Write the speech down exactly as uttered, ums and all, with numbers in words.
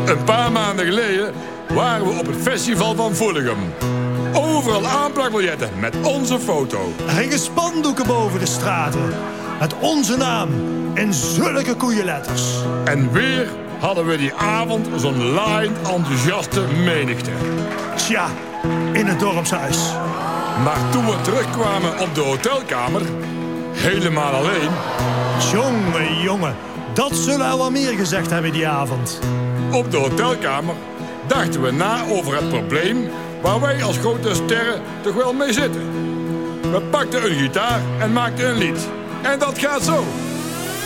Een paar maanden geleden waren we op het festival van Voelichem. Overal aanplakbiljetten met onze foto. Er hingen spandoeken boven de straten. Met onze naam in zulke koeienletters. En weer hadden we die avond zo'n laaiend enthousiaste menigte. Tja, in het dorpshuis. Maar toen we terugkwamen op de hotelkamer, helemaal alleen... Jongen, jongen, dat zullen al wel meer gezegd hebben die avond. Op de hotelkamer dachten we na over het probleem waar wij als grote sterren toch wel mee zitten. We pakten een gitaar en maakten een lied. En dat gaat zo.